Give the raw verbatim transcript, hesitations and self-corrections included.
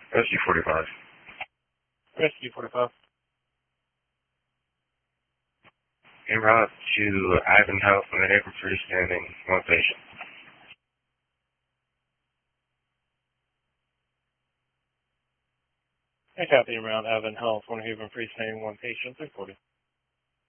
Rescue forty-five. Rescue forty-five. En route to Ivanhoe from the Haven freestanding, one patient. I copy around Ivanhoe from Haven freestanding, one patient, three forty.